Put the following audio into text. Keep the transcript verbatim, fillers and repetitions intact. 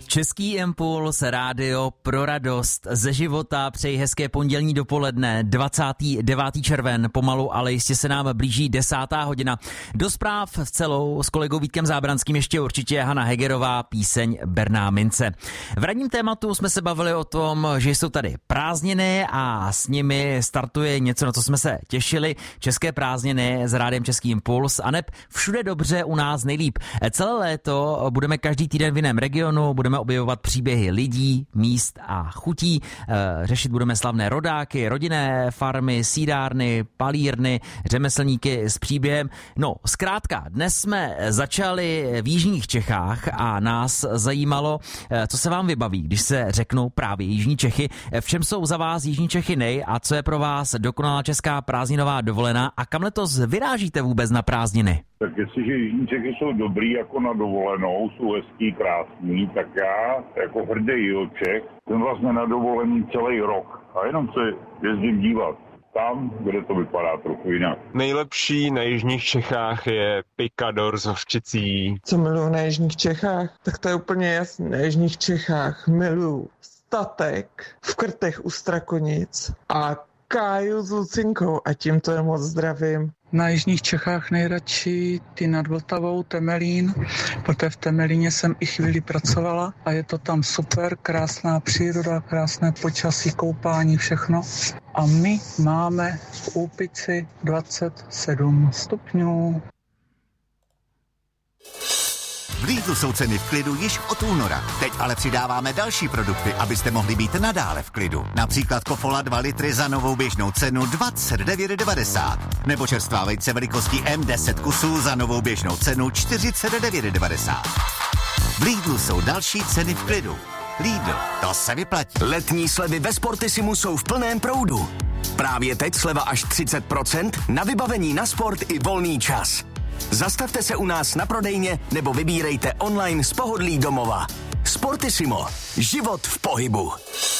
Český impuls, rádio pro radost ze života. Přeji hezké pondělní dopoledne, dvacátého devátého červen, pomalu, ale jistě se nám blíží desátá hodina. Do zpráv s celou s kolegou Vítkem Zábranským ještě určitě Hana Hegerová, píseň Berná mince. V ranním tématu jsme se bavili o tom, že jsou tady prázdniny a s nimi startuje něco, na co jsme se těšili. České prázdniny s rádiem Český impuls a neb všude dobře, u nás nejlíp. Celé léto budeme každý týden v jiném regionu, budeme objevovat příběhy lidí, míst a chutí. Řešit budeme slavné rodáky, rodinné farmy, sídárny, palírny, řemeslníky s příběhem. No, zkrátka, dnes jsme začali v jižních Čechách a nás zajímalo, co se vám vybaví, když se řeknou právě jižní Čechy. V čem jsou za vás jižní Čechy nej a co je pro vás dokonalá česká prázdninová dovolená a kam letos vyrážíte vůbec na prázdniny? Tak jestliže jižní Čechy jsou dobrý jako na dovolenou, jsou hezký, krásný, tak já jako hrdý Jihočech jsem vlastně na dovolení celý rok a jenom se jezdím dívat tam, kde to vypadá trochu jinak. Nejlepší na jižních Čechách je pikador s hořčicí. Co miluji na jižních Čechách? Tak to je úplně jasné. Na jižních Čechách miluji statek v Krtech u Strakonic a Káju s Lucinkou a tímto je moc zdravím. Na jižních Čechách nejradši ty nad Vltavou, Temelín, protože v Temelíně jsem i chvíli pracovala a je to tam super, krásná příroda, krásné počasí, koupání, všechno. A my máme v Úpici dvacet sedm stupňů. V Lidlu jsou ceny v klidu již od února. Teď ale přidáváme další produkty, abyste mohli být nadále v klidu. Například Kofola dva litry za novou běžnou cenu dvacet devět devadesát. Nebo čerstvá vejce velikosti M deset kusů za novou běžnou cenu čtyřicet devět devadesát. V Lidlu jsou další ceny v klidu. Lidl, to se vyplatí. Letní slevy ve Sportisimu jsou v plném proudu. Právě teď sleva až třicet procent na vybavení na sport i volný čas. Zastavte se u nás na prodejně nebo vybírejte online z pohodlí domova. Sportissimo. Život v pohybu.